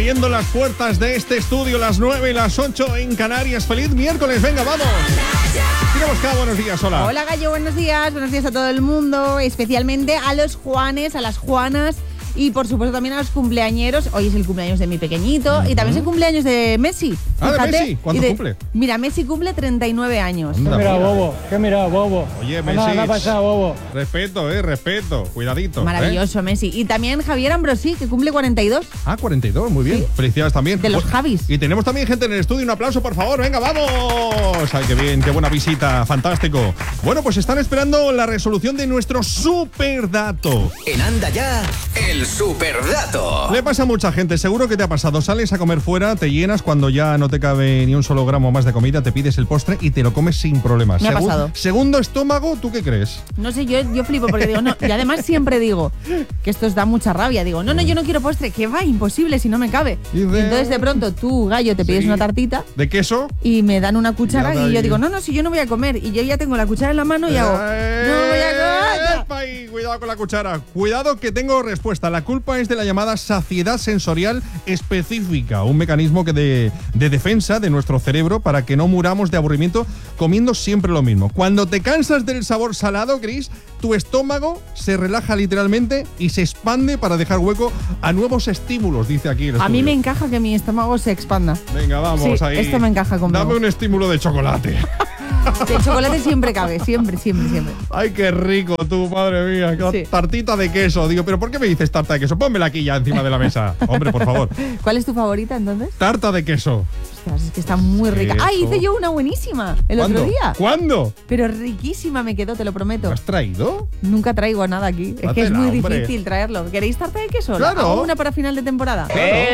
Abriendo las puertas de este estudio, las 9 y las 8 en Canarias. ¡Feliz miércoles! ¡Venga, vamos! Tenemos cada buenos días, hola. Hola, Gallo, buenos días a todo el mundo, especialmente a los Juanes, a las Juanas y por supuesto también a los cumpleañeros. Hoy es el cumpleaños de mi pequeñito y también es el cumpleaños de Messi. Ah, ¿de Messi? ¿Cuánto cumple? Mira, Messi cumple 39 años. Anda, ¿Qué mira, bobo? Oye, Messi. Nada ha pasado, bobo. Respeto, respeto. Cuidadito. Maravilloso, Messi. Y también Javier Ambrosí, que cumple 42. Ah, 42, muy bien. Sí. Felicidades también. De los Javis. Y tenemos también gente en el estudio. Un aplauso, por favor. Venga, vamos. Ay, qué bien, qué buena visita. Fantástico. Bueno, pues están esperando la resolución de nuestro superdato. En Anda Ya, el superdato. Le pasa a mucha gente, seguro que te ha pasado. Sales a comer fuera, te llenas, cuando ya no te cabe ni un solo gramo más de comida, te pides el postre y te lo comes sin problemas. Me ha pasado. Segundo estómago, ¿tú qué crees? No sé, yo flipo porque digo, no, y además siempre digo que esto os da mucha rabia. Digo, no, yo no quiero postre, que va, imposible si no me cabe. Y entonces de pronto tú, Gallo, te pides una tartita. ¿De queso? Y me dan una cuchara y yo digo, no, si yo no voy a comer. Y yo ya tengo la cuchara en la mano y hago, no voy a comer. Cuidado con la cuchara. Cuidado que tengo respuesta. La culpa es de la llamada saciedad sensorial específica, un mecanismo de defensa de nuestro cerebro para que no muramos de aburrimiento comiendo siempre lo mismo. Cuando te cansas del sabor salado, Gris, tu estómago se relaja literalmente y se expande para dejar hueco a nuevos estímulos, dice aquí el estudio. A mí me encaja que mi estómago se expanda. Venga, vamos sí, ahí. Esto me encaja conmigo. Dame un estímulo de chocolate. El chocolate siempre cabe, siempre. Ay, qué rico tú, madre mía. Sí. Tartita de queso. Digo, ¿pero por qué me dices tarta de queso? Pónmela aquí ya encima de la mesa. Hombre, por favor. ¿Cuál es tu favorita entonces? Tarta de queso. Ostras, es que está muy rica. Eso. Hice yo una buenísima ¿Cuándo? Otro día. ¿Cuándo? Pero riquísima me quedó, te lo prometo. ¿Lo has traído? Nunca traigo nada aquí. Es que es Dátela, muy hombre. difícil traerlo. ¿Queréis tarta de queso? Claro. ¿Hago una para final de temporada?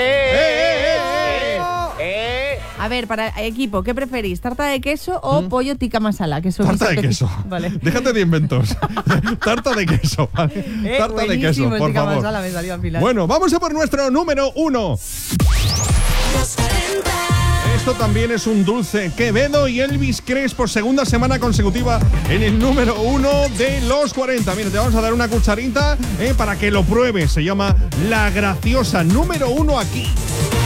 A ver, para equipo, ¿qué preferís? ¿Tarta de queso o pollo tikka masala? Que Tarta de queso. Vale. Déjate de inventos. Tarta de queso. ¿Vale? Tarta de queso, buenísimo, el por tikka favor. masala me salió al final. Bueno, vamos a por nuestro número 1. Esto también es un dulce. Quevedo y Elvis Crespo, segunda semana consecutiva en el número 1 de los 40. Mira, te vamos a dar una cucharita para que lo pruebes. Se llama La Graciosa, número 1 aquí.